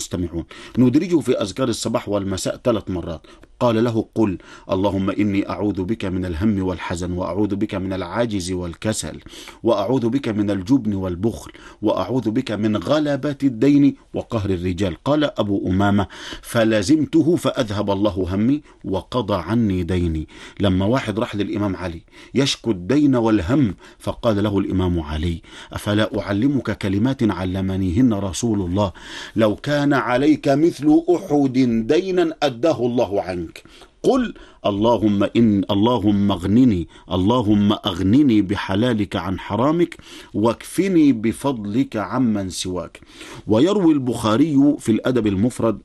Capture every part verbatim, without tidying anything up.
المستمعون. ندرجه في أذكار الصباح والمساء ثلاث مرات. قال له: قل اللهم إني أعوذ بك من الهم والحزن، وأعوذ بك من العجز والكسل، وأعوذ بك من الجبن والبخل، وأعوذ بك من غلبة الدين وقهر الرجال. قال أبو أمامة: فلزمته فأذهب الله همي وقضى عني ديني. لما واحد راح للإمام علي يشكو الدين والهم، فقال له الإمام علي: أفلا أعلمك كلمات علمنيهن رسول الله، لو كان عليك مثل أحد دينا أداه الله عنك. قل اللهم إن اللهم اغنني اللهم أغنني بحلالك عن حرامك، واكفني بفضلك عمن سواك. ويروي البخاري في الأدب المفرد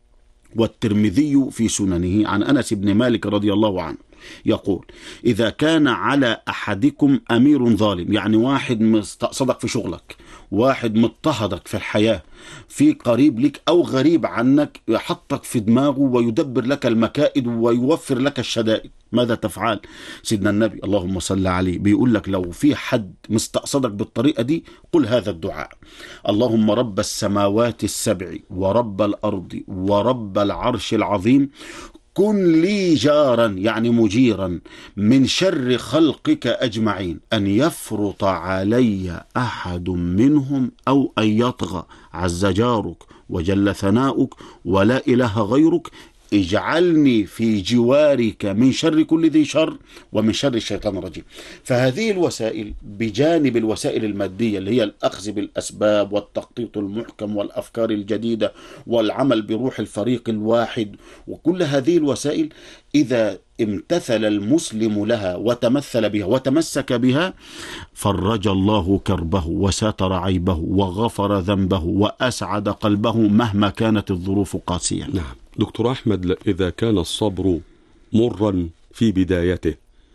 والترمذي في سننه عن أنس بن مالك رضي الله عنه يقول: إذا كان على أحدكم أمير ظالم، يعني واحد مستقصدك في شغلك، واحد مضطهدك في الحياة، في قريب لك أو غريب عنك يحطك في دماغه ويدبر لك المكائد ويوفر لك الشدائد، ماذا تفعل؟ سيدنا النبي اللهم صل عليه بيقول لك: لو في حد مستقصدك بالطريقة دي قل هذا الدعاء: اللهم رب السماوات السبع ورب الأرض ورب العرش العظيم، كن لي جارا، يعني مجيرا، من شر خلقك أجمعين، أن يفرط علي أحد منهم أو أن يطغى، عز جارك وجل ثناؤك ولا إله غيرك، اجعلني في جوارك من شر كل ذي شر ومن شر الشيطان الرجيم. فهذه الوسائل بجانب الوسائل المادية اللي هي الأخذ بالأسباب والتخطيط المحكم والأفكار الجديدة والعمل بروح الفريق الواحد، وكل هذه الوسائل إذا امتثل المسلم لها وتمثل بها وتمسك بها، فرج الله كربه وستر عيبه وغفر ذنبه وأسعد قلبه مهما كانت الظروف قاسية. نعم دكتور أحمد، إذا كان الصبر مرا في بدايته،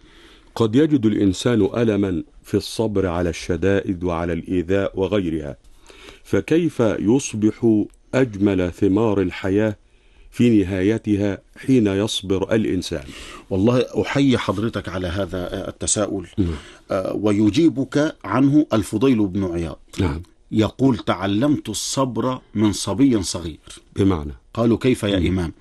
قد يجد الإنسان ألما في الصبر على الشدائد وعلى الإيذاء وغيرها، فكيف يصبح أجمل ثمار الحياة في نهايتها حين يصبر الإنسان؟ والله أحيي حضرتك على هذا التساؤل. نعم. آه ويجيبك عنه الفضيل بن عياض. نعم. يقول: تعلمت الصبر من صبي صغير. بمعنى؟ قالوا: كيف يا م. إمام؟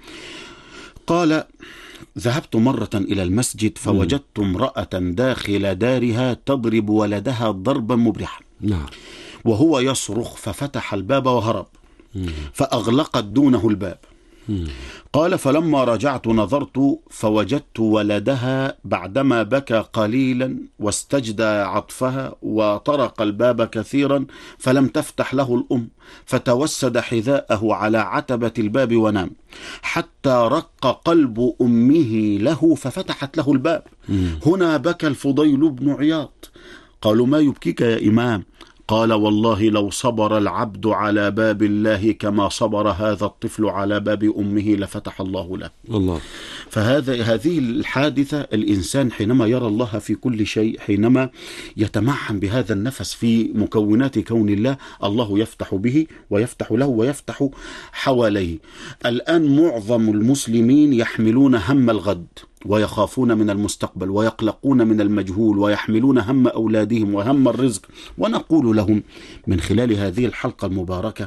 قال: ذهبت مرة إلى المسجد فوجدت امرأة داخل دارها تضرب ولدها ضربا مبرحا. نعم. وهو يصرخ، ففتح الباب وهرب، م. فأغلقت دونه الباب. م. قال: فلما رجعت نظرت فوجدت ولدها بعدما بكى قليلا واستجدى عطفها وطرق الباب كثيرا فلم تفتح له الأم، فتوسد حذاءه على عتبة الباب ونام حتى رق قلب أمه له ففتحت له الباب. م. هنا بكى الفضيل بن عياض. قالوا: ما يبكيك يا إمام؟ قال: والله لو صبر العبد على باب الله كما صبر هذا الطفل على باب أمه لفتح الله له. الله. فهذا هذه الحادثة، الإنسان حينما يرى الله في كل شيء، حينما يتمعن بهذا النفس في مكونات كون الله، الله يفتح به ويفتح له ويفتح حواليه. الآن معظم المسلمين يحملون هم الغد ويخافون من المستقبل ويقلقون من المجهول ويحملون هم أولادهم وهم الرزق، ونقول لهم من خلال هذه الحلقة المباركة: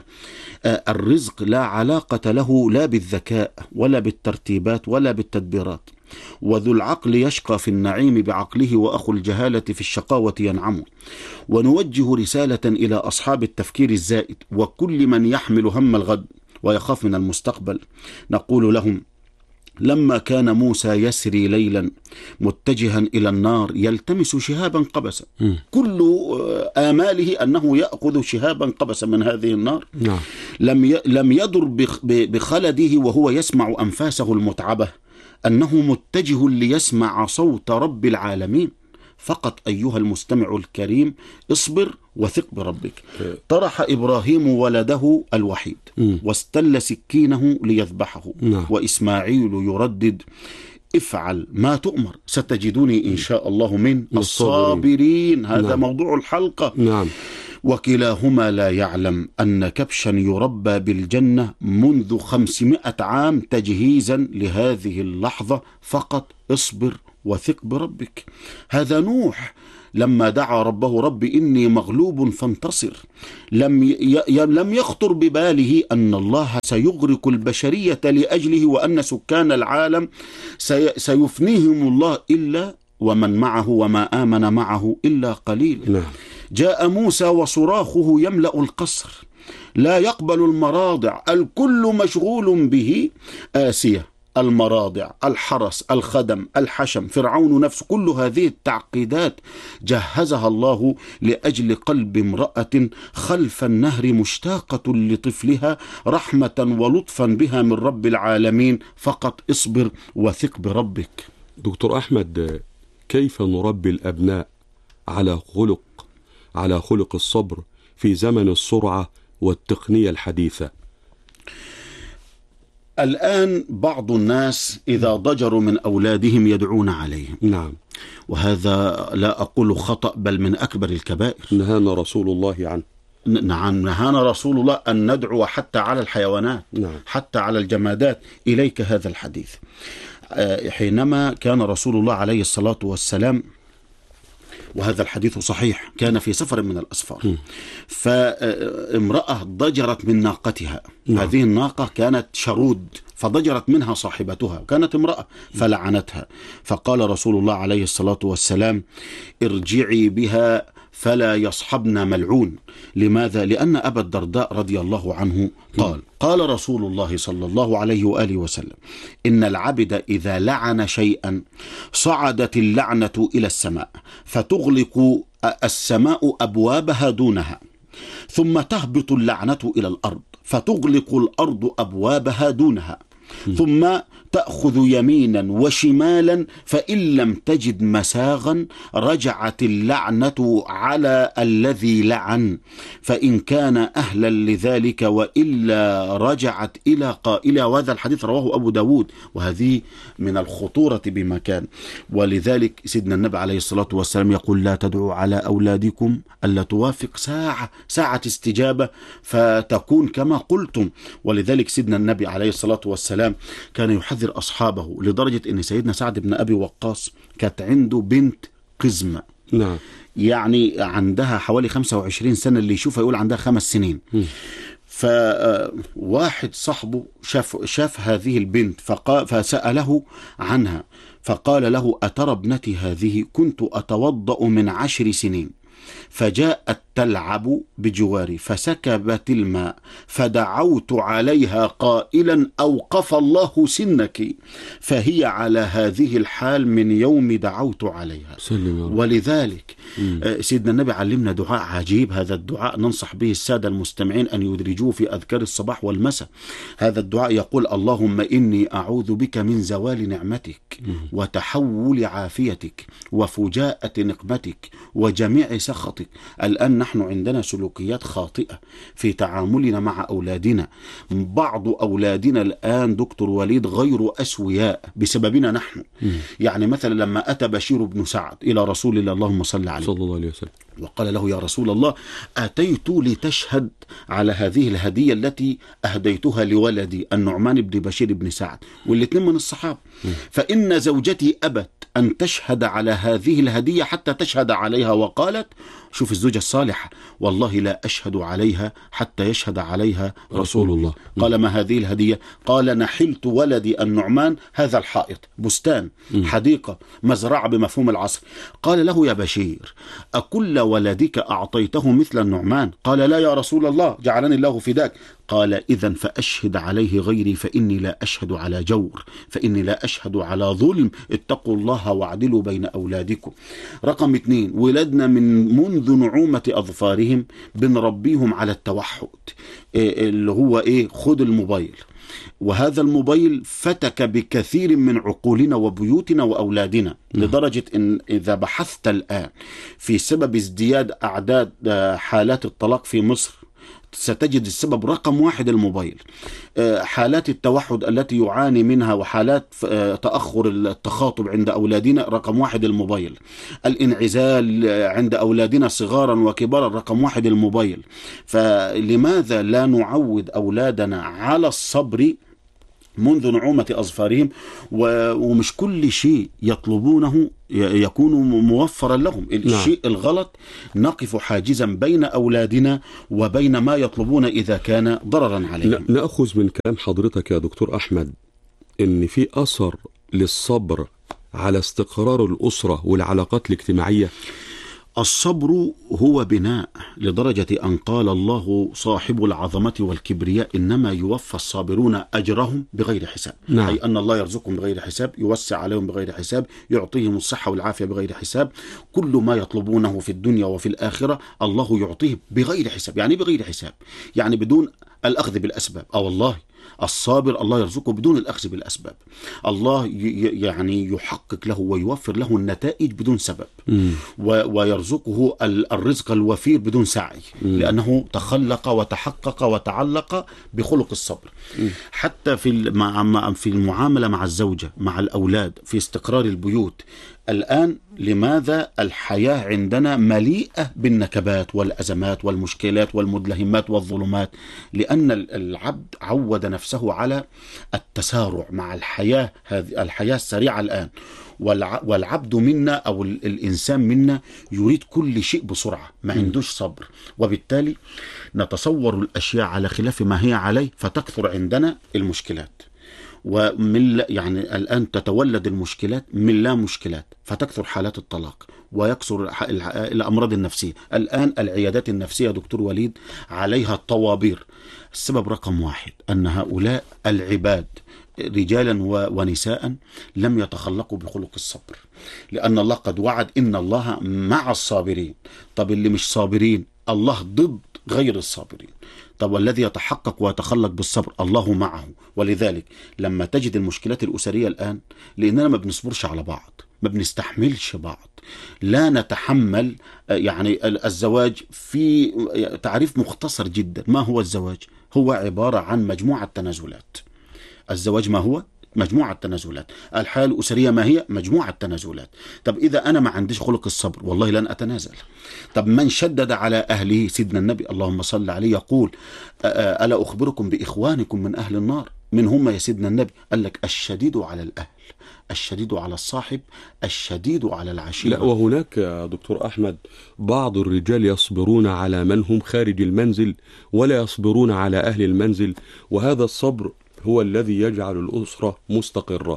الرزق لا علاقة له لا بالذكاء ولا بالترتيبات ولا بالتدبيرات، وذو العقل يشقى في النعيم بعقله وأخو الجهالة في الشقاوة ينعم. ونوجه رسالة إلى أصحاب التفكير الزائد وكل من يحمل هم الغد ويخاف من المستقبل، نقول لهم: لما كان موسى يسري ليلا متجها إلى النار يلتمس شهابا قبسا، م. كل آماله أنه يأخذ شهابا قبسا من هذه النار. نعم. لم لم يدر بخلده وهو يسمع أنفاسه المتعبة أنه متجه ليسمع صوت رب العالمين. فقط أيها المستمع الكريم اصبر وثق بربك. طرح إبراهيم ولده الوحيد م. واستل سكينه ليذبحه. م. وإسماعيل يردد: افعل ما تؤمر ستجدوني إن شاء الله من الصابرين. هذا نعم. موضوع الحلقة. نعم. وكلاهما لا يعلم أن كبشا يربى بالجنة منذ خمسمائة عام تجهيزا لهذه اللحظة. فقط اصبر وثق بربك. هذا نوح لما دعا ربه رب إني مغلوب فانتصر، لم ي... لم يخطر بباله أن الله سيغرق البشرية لأجله، وأن سكان العالم سي... سيفنيهم الله إلا ومن معه وما آمن معه إلا قليل. نعم. جاء موسى وصراخه يملأ القصر، لا يقبل المراضع، الكل مشغول به. آسية، المراضع، الحرس، الخدم، الحشم، فرعون نفسه، كل هذه التعقيدات جهزها الله لأجل قلب امرأة خلف النهر مشتاقة لطفلها رحمة ولطفا بها من رب العالمين. فقط اصبر وثق بربك. دكتور أحمد، كيف نربي الأبناء على خلق على خلق الصبر في زمن السرعة والتقنية الحديثة؟ الآن بعض الناس إذا ضجروا من أولادهم يدعون عليهم. نعم. وهذا لا أقول خطأ، بل من أكبر الكبائر. نهانا رسول الله عنه. نعم، نهانا رسول الله أن ندعو حتى على الحيوانات. نعم. حتى على الجمادات. إليك هذا الحديث. حينما كان رسول الله عليه الصلاة والسلام، وهذا الحديث صحيح، كان في سفر من الأسفار، فامرأة ضجرت من ناقتها. م. هذه الناقة كانت شرود، فضجرت منها صاحبتها، كانت امرأة، فلعنتها. فقال رسول الله عليه الصلاة والسلام: ارجعي بها فلا يصحبنا ملعون. لماذا؟ لأن أبا الدرداء رضي الله عنه قال: قال رسول الله صلى الله عليه وآله وسلم: إن العبد إذا لعن شيئا صعدت اللعنة إلى السماء، فتغلق السماء أبوابها دونها، ثم تهبط اللعنة إلى الأرض، فتغلق الأرض أبوابها دونها، ثم تأخذ يمينا وشمالا، فإن لم تجد مساغا رجعت اللعنة على الذي لعن، فإن كان أهلا لذلك، وإلا رجعت إلى قائلها. وهذا الحديث رواه أبو داود، وهذه من الخطورة بمكان. ولذلك سيدنا النبي عليه الصلاة والسلام يقول: لا تدعوا على أولادكم ألا توافق ساعة ساعة استجابة فتكون كما قلتم. ولذلك سيدنا النبي عليه الصلاة والسلام كان يحذر أصحابه، لدرجة أن سيدنا سعد بن أبي وقاص كانت عنده بنت قزمة. نعم. يعني عندها حوالي خمسة وعشرين سنة، اللي يشوفها يقول عندها خمس سنين. م. فواحد صاحبه شاف, شاف هذه البنت فقال فسأله عنها، فقال له: أترى ابنتي هذه كنت أتوضأ من عشر سنين، فجاءت تلعب بجواري فسكبت الماء، فدعوت عليها قائلا: أوقف الله سنك، فهي على هذه الحال من يوم دعوت عليها. سلم. ولذلك مم. سيدنا النبي علمنا دعاء عجيب. هذا الدعاء ننصح به السادة المستمعين أن يدرجوه في أذكار الصباح والمساء. هذا الدعاء يقول: اللهم إني أعوذ بك من زوال نعمتك، مم. وتحول عافيتك، وفجاءة نقمتك، وجميع سخطك. الآن نحن عندنا سلوكيات خاطئة في تعاملنا مع أولادنا. بعض أولادنا الآن دكتور وليد غير أسوياء بسببنا نحن. م. يعني مثلا لما أتى بشير بن سعد إلى رسول الله، اللهم صل عليه، صلى الله عليه وسلم، وقال له: يا رسول الله، أتيت لتشهد على هذه الهدية التي أهديتها لولدي النعمان بن بشير بن سعد، والاثنين من الصحابة، م. فإن زوجتي أبت أن تشهد على هذه الهدية حتى تشهد عليها، وقالت: شوف الزوجة الصالحة، والله لا أشهد عليها حتى يشهد عليها رسول الله. قال: ما هذه الهدية؟ قال: نحلت ولدي النعمان هذا الحائط، بستان، حديقة، مزرعة بمفهوم العصر. قال له: يا بشير، أكل ولدك أعطيته مثل النعمان؟ قال: لا يا رسول الله، جعلني الله فداك. قال: إذن فأشهد عليه غيري، فإني لا أشهد على جور، فإني لا أشهد على ظلم، اتقوا الله واعدلوا بين أولادكم. رقم اثنين، ولدنا من منذ نعومة أظفارهم بنربيهم على التوحد، اللي هو إيه؟ خد الموبايل. وهذا الموبايل فتك بكثير من عقولنا وبيوتنا وأولادنا، لدرجة إن إذا بحثت الآن في سبب ازدياد أعداد حالات الطلاق في مصر ستجد السبب رقم واحد الموبايل. حالات التوحد التي يعاني منها وحالات تأخر التخاطب عند أولادنا رقم واحد الموبايل. الانعزال عند أولادنا صغارا وكبارا رقم واحد الموبايل. فلماذا لا نعود أولادنا على الصبر منذ نعومة أظفارهم، ومش كل شيء يطلبونه يكون موفرا لهم. الشيء نعم. الغلط نقف حاجزا بين أولادنا وبين ما يطلبون إذا كان ضررا عليهم. نأخذ من كلام حضرتك يا دكتور أحمد إن في أثر للصبر على استقرار الأسرة والعلاقات الاجتماعية. الصبر هو بناء، لدرجة أن قال الله صاحب العظمة والكبرياء إنما يوفى الصابرون أجرهم بغير حساب. نعم. أي أن الله يرزقهم بغير حساب، يوسع عليهم بغير حساب، يعطيهم الصحة والعافية بغير حساب. كل ما يطلبونه في الدنيا وفي الآخرة الله يعطيه بغير حساب. يعني بغير حساب يعني بدون الأخذ بالأسباب. أو الله الصابر الله يرزقه بدون الأخذ بالأسباب. الله يعني يحقق له ويوفر له النتائج بدون سبب، ويرزقه الرزق الوفير بدون سعي، مم. لأنه تخلق وتحقق وتعلق بخلق الصبر. مم. حتى في في المعاملة مع الزوجة، مع الأولاد، في استقرار البيوت. الآن لماذا الحياة عندنا مليئة بالنكبات والأزمات والمشكلات والمدلهمات والظلمات؟ لأن العبد عود نفسه على التسارع مع الحياة، هذه الحياة السريعة الآن، والعبد منا أو الإنسان منا يريد كل شيء بسرعة، ما عندوش صبر، وبالتالي نتصور الأشياء على خلاف ما هي عليه، فتكثر عندنا المشكلات. ومن يعني الآن تتولد المشكلات من لا مشكلات، فتكثر حالات الطلاق ويكثر الأمراض النفسية. الآن العيادات النفسية دكتور وليد عليها الطوابير. السبب رقم واحد أن هؤلاء العباد رجالا ونساء لم يتخلقوا بخلق الصبر، لأن الله قد وعد إن الله مع الصابرين. طب اللي مش صابرين الله ضد غير الصابرين. طب والذي يتحقق ويتخلق بالصبر الله معه. ولذلك لما تجد المشكلات الأسرية الآن، لأننا ما بنصبرش على بعض، ما بنستحملش بعض، لا نتحمل. يعني الزواج في تعريف مختصر جدا. ما هو الزواج؟ هو عبارة عن مجموعة تنازلات. الزواج ما هو؟ مجموعة تنازلات. الحياة الأسرية ما هي؟ مجموعة تنازلات. طب إذا أنا ما عنديش خلق الصبر والله لن أتنازل. طب من شدد على أهله سيدنا النبي اللهم صل عليه يقول ألا أخبركم بإخوانكم من أهل النار؟ من هم يا سيدنا النبي؟ قال لك الشديد على الأهل، الشديد على الصاحب، الشديد على العشيرة. لا، وهناك يا دكتور أحمد بعض الرجال يصبرون على من هم خارج المنزل ولا يصبرون على أهل المنزل، وهذا الصبر هو الذي يجعل الأسرة مستقرة.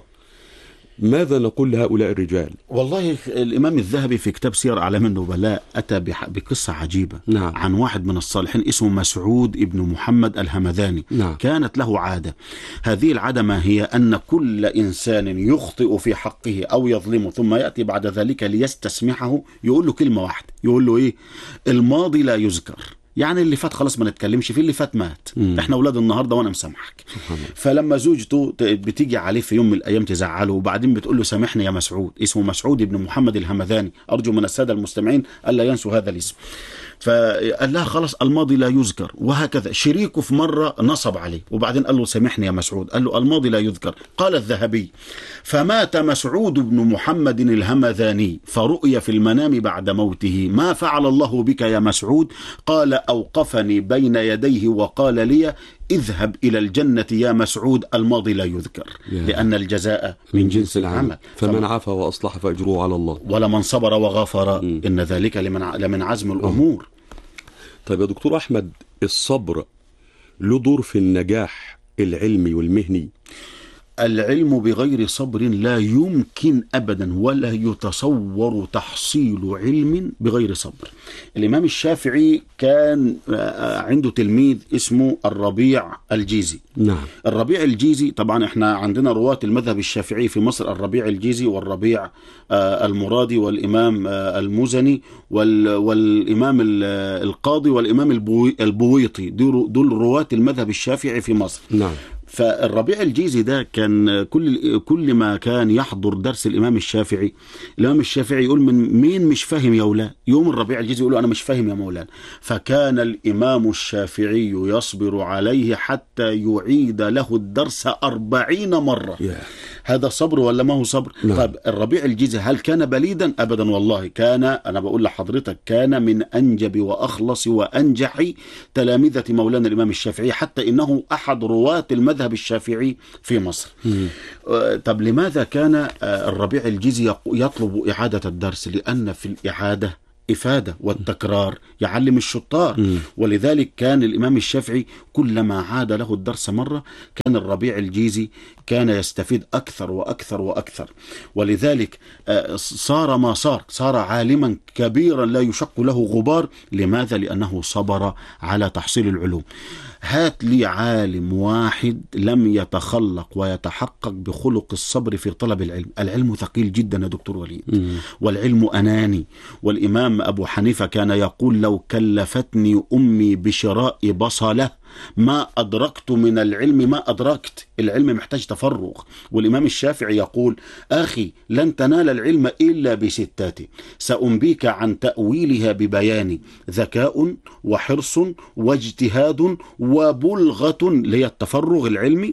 ماذا نقول لهؤلاء الرجال؟ والله الإمام الذهبي في كتاب سير أعلام النبلاء أتى بقصة عجيبة. نعم. عن واحد من الصالحين اسمه مسعود ابن محمد الهمذاني. نعم. كانت له عادة. هذه العادة ما هي؟ أن كل إنسان يخطئ في حقه أو يظلمه ثم يأتي بعد ذلك ليستسمحه يقول له كلمة واحدة، يقول له إيه؟ الماضي لا يذكر. يعني اللي فات خلاص ما نتكلمش فيه، اللي فات مات. مم. احنا اولاد النهارده وانا مسامحك. فلما زوجته بتيجي عليه في يوم من الايام تزعله، وبعدين بتقول له سامحني يا مسعود، اسمه مسعود ابن محمد الهمذاني، ارجو من الساده المستمعين الا ينسوا هذا الاسم. فقال لها خلاص الماضي لا يذكر. وهكذا شريكه في مرة نصب عليه، وبعدين قال له سامحني يا مسعود، قال له الماضي لا يذكر. قال الذهبي فمات مسعود بن محمد الهمذاني فرؤي في المنام بعد موته ما فعل الله بك يا مسعود؟ قال أوقفني بين يديه وقال لي اذهب إلى الجنة يا مسعود، الماضي لا يذكر، لأن الجزاء من جنس العمل. فمن عفا وأصلح فأجره على الله، ولمن صبر وغفر م. إن ذلك لمن لمن عزم الأمور. طيب يا دكتور أحمد، الصبر له دور في النجاح العلمي والمهني؟ العلم بغير صبر لا يمكن أبدا ولا يتصور تحصيل علم بغير صبر. الإمام الشافعي كان عنده تلميذ اسمه الربيع الجيزي. نعم. الربيع الجيزي طبعا احنا عندنا رواة المذهب الشافعي في مصر، الربيع الجيزي والربيع المرادي والإمام المزني والإمام القاضي والإمام البويطي، دول رواة المذهب الشافعي في مصر. نعم. فالربيع الجيزي ده كان كل كل ما كان يحضر درس الإمام الشافعي، الإمام الشافعي يقول من مين مش فاهم يا أولاد؟ يوم الربيع الجيزي يقول له أنا مش فاهم يا مولانا. فكان الإمام الشافعي يصبر عليه حتى يعيد له الدرس أربعين مرة. yeah. هذا صبر ولا ما هو صبر؟ نعم. طيب الربيع الجيزي هل كان بليدا؟ أبدا والله، كان، أنا بقول لحضرتك، كان من أنجب وأخلص وأنجح تلامذة مولانا الإمام الشافعي، حتى إنه أحد رواة المذهب الشافعي في مصر. مم. طب لماذا كان الربيع الجيزي يطلب إعادة الدرس؟ لأن في الإعادة إفادة، والتكرار يعلم الشطار. م. ولذلك كان الإمام الشافعي كلما عاد له الدرس مرة كان الربيع الجيزي كان يستفيد أكثر وأكثر وأكثر. ولذلك صار ما صار، صار عالما كبيرا لا يشق له غبار. لماذا؟ لأنه صبر على تحصيل العلوم. هات لي عالم واحد لم يتخلق ويتحقق بخلق الصبر في طلب العلم. العلم ثقيل جدا يا دكتور وليد، م. والعلم أناني. والإمام أبو حنيفة كان يقول: لو كلفتني أمي بشراء بصلة ما أدركت من العلم ما أدركت. العلم محتاج تفرغ. والإمام الشافعي يقول: أخي لن تنال العلم إلا بستات سأنبيك عن تأويلها ببيان: ذكاء وحرص واجتهاد وبلغة لهي التفرغ العلمي،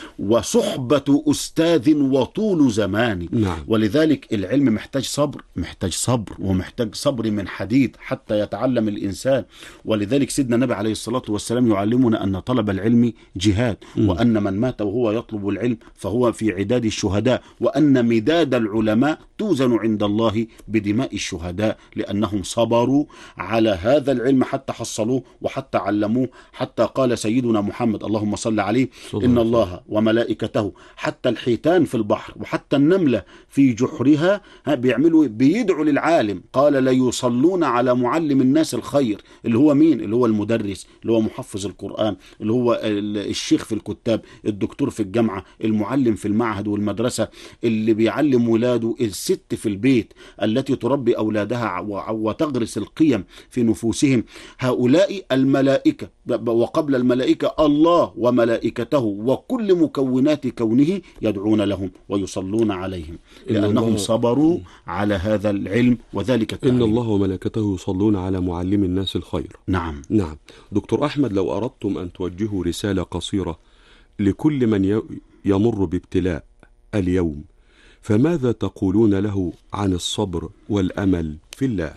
وصحبة أستاذ وطول زمان. نعم. ولذلك العلم محتاج صبر، محتاج صبر ومحتاج صبر من حديد حتى يتعلم الإنسان. ولذلك سيدنا النبي عليه الصلاة والسلام يعلمنا أن طلب العلم جهاد، م. وأن من مات وهو يطلب العلم فهو في عداد الشهداء، وأن مداد العلماء توزن عند الله بدماء الشهداء، لأنهم صبروا على هذا العلم حتى حصلوه وحتى علموه. حتى قال سيدنا محمد اللهم صل عليه: إن الله وملائكته حتى الحيتان في البحر وحتى النملة في جحرها بيعملوا بيدعوا للعالم. قال: لا يصلون على معلم الناس الخير. اللي هو مين؟ اللي هو المدرس، اللي هو محفظ القرآن، اللي هو الشيخ في الكتاب، الدكتور في الجامعة، المعلم في المعهد والمدرسة، اللي بيعلم ولاده، الست في البيت التي تربي أولادها وتغرس القيم في نفوسهم. هؤلاء الملائكة، وقبل الملائكة الله وملائكته وكل مكونات كونه يدعون لهم ويصلون عليهم، لأنهم صبروا على هذا العلم وذلك التعليم. إن الله وملائكته يصلون على معلم الناس الخير. نعم. نعم. دكتور أحمد، لو أردتم أن توجهوا رسالة قصيرة لكل من يمر بابتلاء اليوم، فماذا تقولون له عن الصبر والأمل في الله؟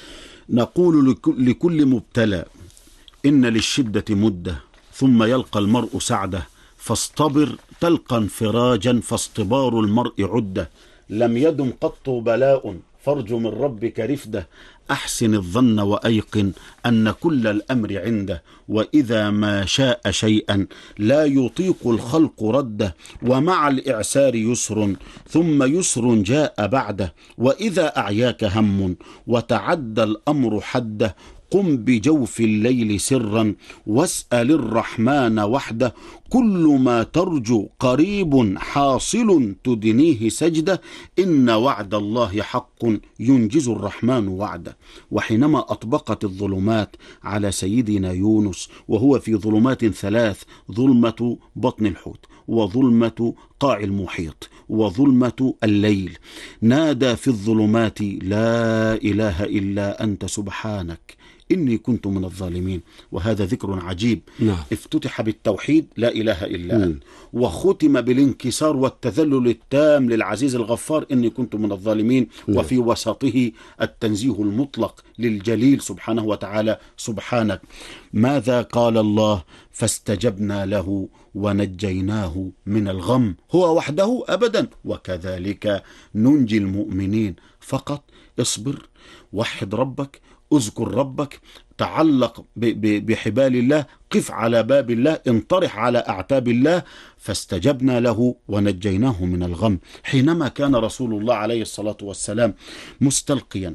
نقول لكل مبتلى: إن للشدة مدة ثم يلقى المرء سعده، فاصطبر تلقى انفراجا فاصطبار المرء عدة. لم يدم قط بلاء فارج من ربك رفده، أحسن الظن وأيقن أن كل الأمر عنده، وإذا ما شاء شيئا لا يطيق الخلق رده، ومع الإعسار يسر ثم يسر جاء بعده، وإذا أعياك هم وتعدى الأمر حده، قم بجوف الليل سرا واسأل الرحمن وحده، كل ما ترجو قريب حاصل تدنيه سجده، إن وعد الله حق ينجز الرحمن وعده. وحينما أطبقت الظلمات على سيدنا يونس وهو في ظلمات ثلاث: ظلمة بطن الحوت، وظلمة قاع المحيط، وظلمة الليل، نادى في الظلمات: لا إله إلا أنت سبحانك إني كنت من الظالمين. وهذا ذكر عجيب. نعم. افتتح بالتوحيد لا إله إلا أنت، وختم بالانكسار والتذلل التام للعزيز الغفار إني كنت من الظالمين. نعم. وفي وسطه التنزيه المطلق للجليل سبحانه وتعالى: سبحانك. ماذا قال الله؟ فاستجبنا له ونجيناه من الغم. هو وحده أبدا. وكذلك ننجي المؤمنين. فقط اصبر، وحد ربك، اذكر ربك، تعلق بحبال الله، قف على باب الله، انطرح على أعتاب الله. فاستجبنا له ونجيناه من الغم. حينما كان رسول الله عليه الصلاة والسلام مستلقيا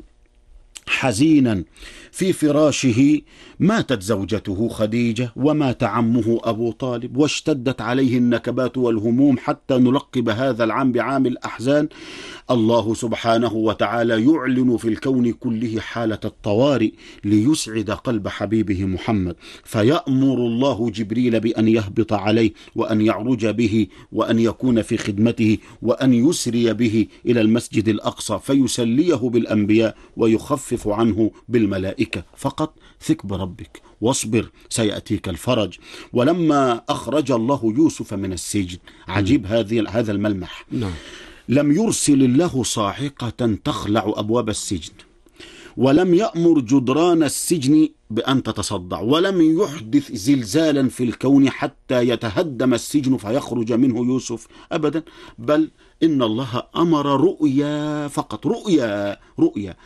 حزينا في فراشه، ماتت زوجته خديجة ومات عمه أبو طالب، واشتدت عليه النكبات والهموم، حتى نلقب هذا العام بعام الأحزان. الله سبحانه وتعالى يعلن في الكون كله حالة الطوارئ ليسعد قلب حبيبه محمد، فيأمر الله جبريل بأن يهبط عليه وأن يعرج به وأن يكون في خدمته وأن يسري به إلى المسجد الأقصى فيسليه بالأنبياء ويخفف تصف عنه بالملائكة فقط. ثق بربك واصبر سيأتيك الفرج. ولما أخرج الله يوسف من السجن، عجيب هذه هذا الملمح، نعم. لم يرسل الله صاعقة تخلع أبواب السجن، ولم يأمر جدران السجن بأن تتصدع، ولم يحدث زلزالا في الكون حتى يتهدم السجن فيخرج منه يوسف أبدا، بل إن الله أمر رؤيا فقط، رؤيا رؤيا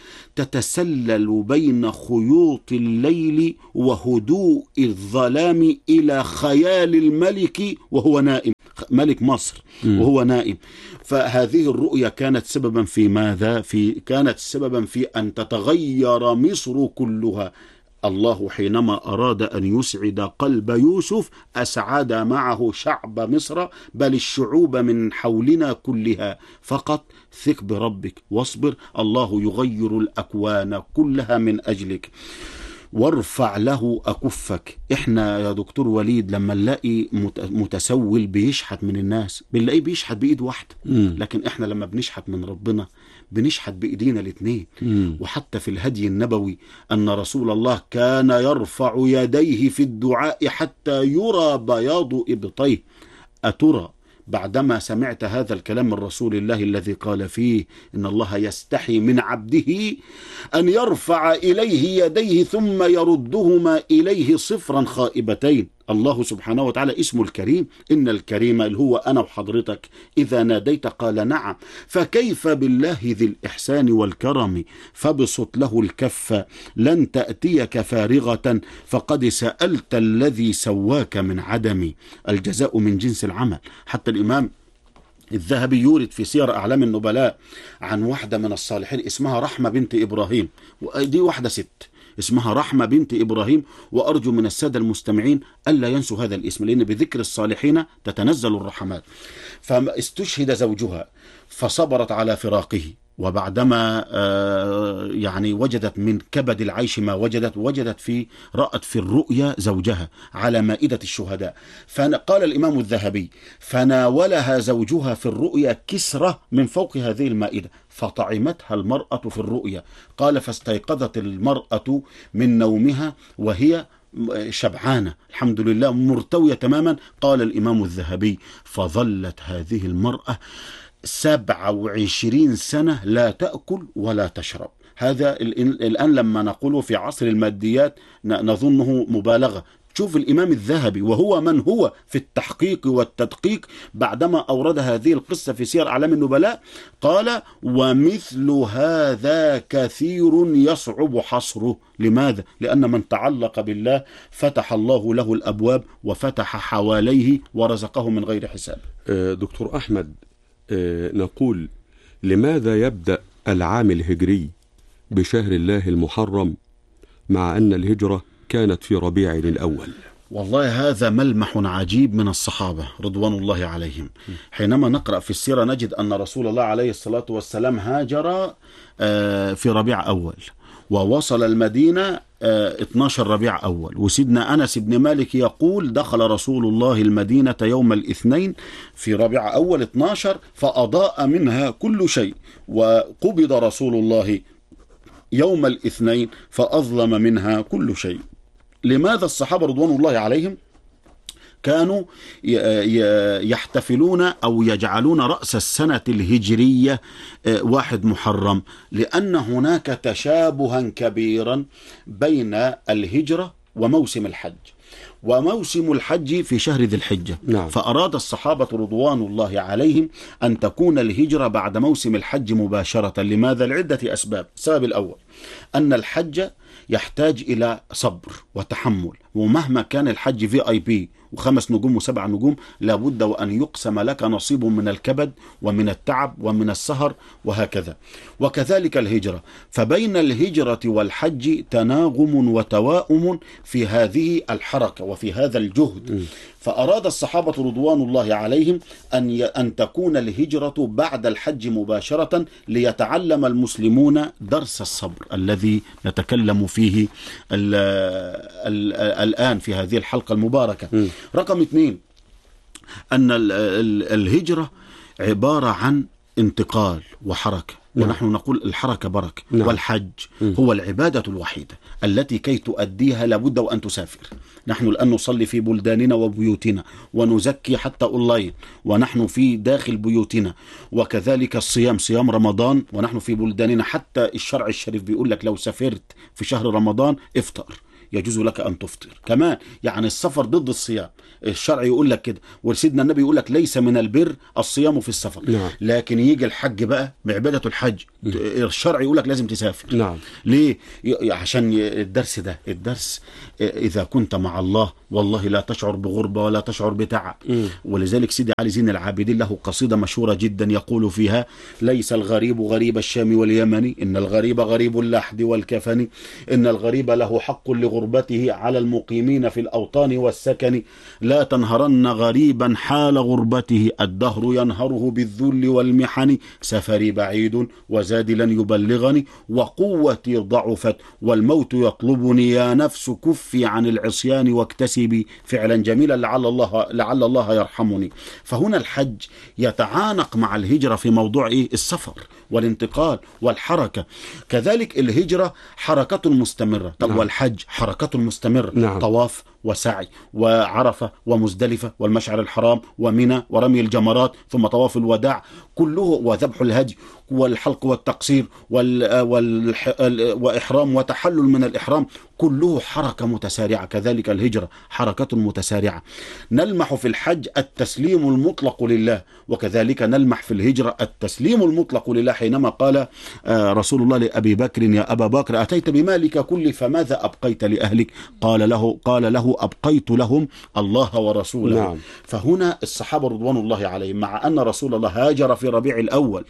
تتسلل بين خيوط الليل وهدوء الظلام إلى خيال الملك وهو نائم، ملك مصر وهو نائم. فهذه الرؤيا كانت سببا في ماذا؟ في كانت سببا في أن تتغير مصر كلها. الله حينما أراد أن يسعد قلب يوسف أسعد معه شعب مصر، بل الشعوب من حولنا كلها. فقط ثق بربك واصبر، الله يغير الأكوان كلها من أجلك. وارفع له أكفك. احنا يا دكتور وليد لما نلاقي متسول بيشحت من الناس بنلاقيه بيشحت بإيد واحدة، لكن احنا لما بنشحت من ربنا بنشحت بإيدينا الاثنين. وحتى في الهدي النبوي أن رسول الله كان يرفع يديه في الدعاء حتى يرى بياض إبطيه. أترى بعدما سمعت هذا الكلام من رسول الله الذي قال فيه إن الله يستحي من عبده أن يرفع إليه يديه ثم يردهما إليه صفرا خائبتين؟ الله سبحانه وتعالى اسمه الكريم، إن الكريم اللي هو أنا وحضرتك إذا ناديت قال نعم، فكيف بالله ذي الإحسان والكرم؟ فبسط له الكف لن تأتيك فارغة، فقد سألت الذي سواك من عدم. الجزاء من جنس العمل. حتى الإمام الذهبي يورد في سير أعلام النبلاء عن واحدة من الصالحين اسمها رحمة بنت إبراهيم، ودي واحدة ست اسمها رحمة بنت إبراهيم، وأرجو من السادة المستمعين ألا ينسوا هذا الاسم، لأن بذكر الصالحين تتنزل الرحمات. فاستشهد زوجها فصبرت على فراقه، وبعدما يعني وجدت من كبد العيش ما وجدت، وجدت في رأت في الرؤيا زوجها على مائدة الشهداء. فقال الإمام الذهبي فناولها زوجها في الرؤيا كسرة من فوق هذه المائدة فطعمتها المرأة في الرؤيا. قال فاستيقظت المرأة من نومها وهي شبعانة الحمد لله مرتوية تماما. قال الإمام الذهبي فظلت هذه المرأة سبعة وعشرين سنة لا تأكل ولا تشرب. هذا الآن لما نقوله في عصر الماديات نظنه مبالغة. شوف الإمام الذهبي وهو من هو في التحقيق والتدقيق بعدما أورد هذه القصة في سير أعلام النبلاء قال ومثل هذا كثير يصعب حصره. لماذا؟ لأن من تعلق بالله فتح الله له الأبواب وفتح حواليه ورزقه من غير حساب. دكتور أحمد، نقول لماذا يبدأ العام الهجري بشهر الله المحرم مع أن الهجرة كانت في ربيع الأول؟ والله هذا ملمح عجيب من الصحابة رضوان الله عليهم. حينما نقرأ في السيرة نجد أن رسول الله عليه الصلاة والسلام هاجر في ربيع أول، ووصل المدينة اثني عشر ربيع أول. وسيدنا أنس بن مالك يقول دخل رسول الله المدينة يوم الاثنين في ربيع أول اثني عشر فأضاء منها كل شيء، وقبض رسول الله يوم الاثنين فأظلم منها كل شيء. لماذا الصحابة رضوان الله عليهم كانوا يحتفلون أو يجعلون رأس السنة الهجرية واحد محرم؟ لأن هناك تشابها كبيرا بين الهجرة وموسم الحج، وموسم الحج في شهر ذي الحجة. نعم. فأراد الصحابة رضوان الله عليهم أن تكون الهجرة بعد موسم الحج مباشرة. لماذا؟ لعدة أسباب. السبب الأول أن الحج يحتاج إلى صبر وتحمل، ومهما كان الحج في آي بي وخمس نجوم وسبع نجوم لابد وأن يقسم لك نصيب من الكبد ومن التعب ومن السهر وهكذا. وكذلك الهجرة، فبين الهجرة والحج تناغم وتواؤم في هذه الحركة وفي هذا الجهد. فأراد الصحابة رضوان الله عليهم أن ي... أن تكون الهجرة بعد الحج مباشرة ليتعلم المسلمون درس الصبر الذي نتكلم فيه ال... ال... الآن في هذه الحلقة المباركة. م. رقم اثنين أن ال... ال... الهجرة عبارة عن انتقال وحركة. نعم. ونحن نقول الحركة بركة. نعم. والحج م. هو العبادة الوحيدة التي كي تؤديها لابد وأن تسافر. نحن الآن نصلي في بلداننا وبيوتنا ونزكي حتى أونلاين ونحن في داخل بيوتنا، وكذلك الصيام، صيام رمضان ونحن في بلداننا. حتى الشرع الشريف بيقول لك لو سافرت في شهر رمضان افطر، يجوز لك أن تفطر كمان. يعني السفر ضد الصيام، الشرع يقول لك كده، وسيدنا النبي يقول لك ليس من البر الصيام في السفر. نعم. لكن يجي الحج بقى بعبادة الحج، م. الشرع يقول لك لازم تسافر. نعم. ليه؟ عشان الدرس ده، الدرس إذا كنت مع الله والله لا تشعر بغربة ولا تشعر بتعب. م. ولذلك سيدي علي زين العابدين له قصيدة مشهورة جدا يقول فيها: ليس الغريب غريب الشام واليمن، إن الغريب غريب اللحد والكفن، إن الغريب له حق لغربته على المقيمين في الأوطان والسكن، لا تنهرن غريبا حال غربته، الدهر ينهره بالذل والمحن، سفري بعيد وزادي لن يبلغني، وقوتي ضعفت والموت يطلبني، يا نفس كفي عن العصيان واكتسبي فعلا جميلا لعل الله لعل الله يرحمني. فهنا الحج يتعانق مع الهجرة في موضوع إيه؟ السفر والانتقال والحركة. كذلك الهجرة حركة مستمرة. طب نعم. والحج حركة مستمرة. نعم. طواف وسعي وعرفة ومزدلفة والمشعر الحرام ومنى ورمي الجمرات ثم طواف الوداع كله، وذبح الهدي والحلق والتقصير وال... وال... وإحرام وتحلل من الإحرام، كله حركة متسارعة. كذلك الهجرة حركة متسارعة. نلمح في الحج التسليم المطلق لله، وكذلك نلمح في الهجرة التسليم المطلق لله، حينما قال رسول الله لأبي بكر: يا أبا بكر أتيت بمالك كله فماذا أبقيت لأهلك؟ قال له قال له أبقيت لهم الله ورسوله. نعم. فهنا الصحابة رضوان الله عليهم مع أن رسول الله هاجر في ربيع الأول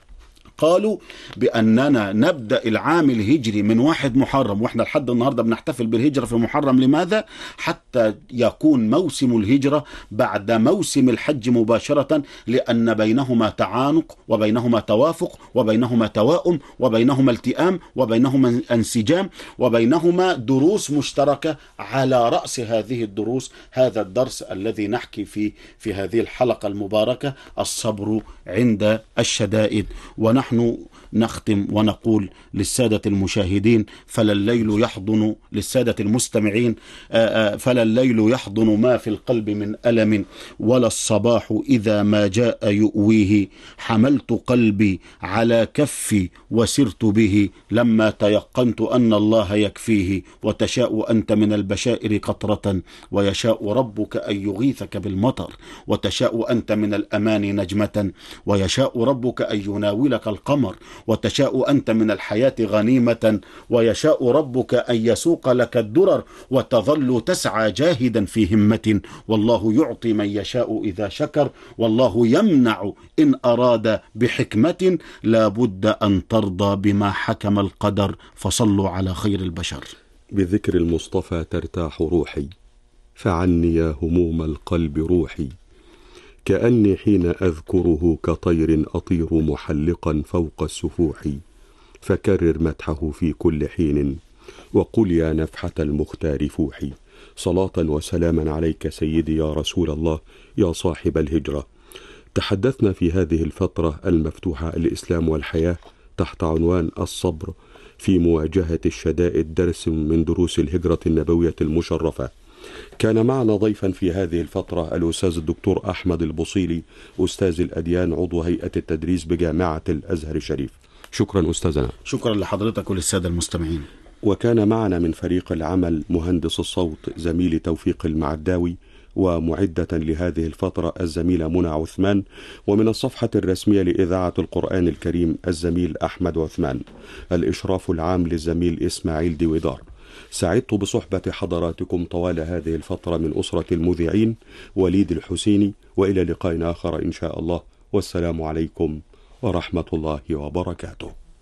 قالوا بأننا نبدأ العام الهجري من واحد محرم، وإحنا لحد النهاردة بنحتفل بالهجرة في محرم. لماذا؟ حتى يكون موسم الهجرة بعد موسم الحج مباشرة، لأن بينهما تعانق وبينهما توافق وبينهما توائم وبينهما التئام وبينهما انسجام وبينهما دروس مشتركة. على رأس هذه الدروس هذا الدرس الذي نحكي فيه في هذه الحلقة المباركة: الصبر عند الشدائد. ونحن نحن نختم ونقول للسادة المشاهدين: فلا الليل يحضن، للسادة المستمعين: فلا الليل يحضن ما في القلب من ألم، ولا الصباح إذا ما جاء يؤويه، حملت قلبي على كفي وسرت به، لما تيقنت أن الله يكفيه، وتشاء أنت من البشائر قطرة، ويشاء ربك أن يغيثك بالمطر، وتشاء أنت من الأمان نجمة، ويشاء ربك أن يناولك القمر، وتشاء أنت من الحياة غنيمة، ويشاء ربك أن يسوق لك الدرر، وتظل تسعى جاهدا في همة، والله يعطي من يشاء إذا شكر، والله يمنع إن أراد بحكمة، لا بد أن ترضى بما حكم القدر، فصلوا على خير البشر. بذكر المصطفى ترتاح روحي، فعني يا هموم القلب روحي، كأني حين أذكره كطير أطير محلقا فوق السفوح، فكرر مدحه في كل حين، وقل يا نفحة المختار فوحي. صلاة وسلاما عليك سيدي يا رسول الله يا صاحب الهجرة. تحدثنا في هذه الفترة المفتوحة الإسلام والحياة تحت عنوان الصبر في مواجهة الشدائد، درس من دروس الهجرة النبوية المشرفة. كان معنا ضيفا في هذه الفترة الأستاذ الدكتور أحمد البصيلي، أستاذ الأديان، عضو هيئة التدريس بجامعة الأزهر الشريف. شكرا أستاذنا. شكرا لحضرتك وللسادة المستمعين. وكان معنا من فريق العمل مهندس الصوت زميلي توفيق المعداوي، ومعدة لهذه الفترة الزميلة منى عثمان، ومن الصفحة الرسمية لإذاعة القرآن الكريم الزميل أحمد عثمان، الإشراف العام للزميل إسماعيل ديويدار. سعدت بصحبة حضراتكم طوال هذه الفترة من أسرة المذيعين وليد الحسيني، وإلى لقاء آخر إن شاء الله، والسلام عليكم ورحمة الله وبركاته.